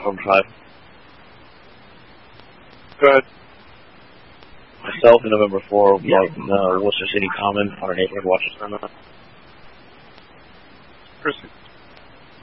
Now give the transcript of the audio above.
from 5. Go ahead. Myself in November 4, Worcester City Common, our neighborhood watches tournament. Chris.